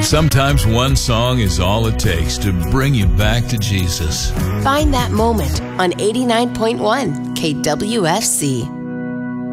Sometimes one song is all it takes to bring you back to Jesus. Find that moment on 89.1 KWFC.